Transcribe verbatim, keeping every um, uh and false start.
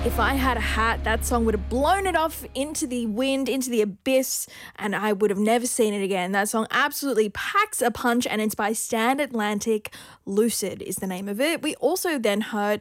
If I Had a Hat, that song would have blown it off into the wind, into the abyss, and I would have never seen it again. That song absolutely packs a punch, and it's by Stand Atlantic. Lucid is the name of it. We also then heard